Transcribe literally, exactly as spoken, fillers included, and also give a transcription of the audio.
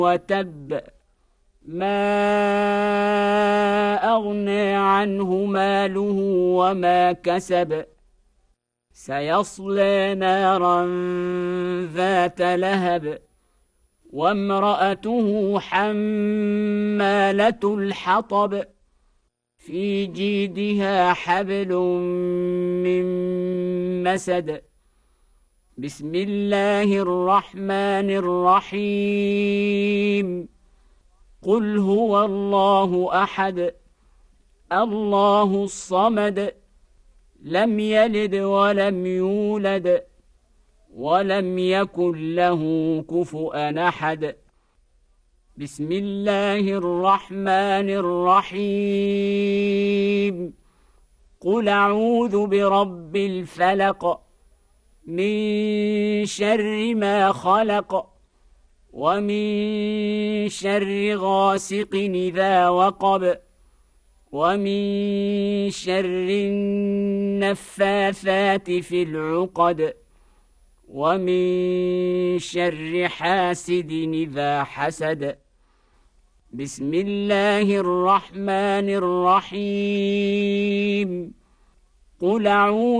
وتب ما أغنى عنه ماله وما كسب سيصلى نارا ذات لهب وامرأته حمالة الحطب في جيدها حبل من مسد بسم الله الرحمن الرحيم قل هو الله أحد الله الصمد لم يلد ولم يولد ولم يكن له كفؤا أحد بسم الله الرحمن الرحيم قل أعوذ برب الفلق من شر ما خلق ومن شر غاسق إذا وقب ومن شر النفاثات في العقد ومن شر حاسد إذا حسد بسم الله الرحمن الرحيم قل أعوذ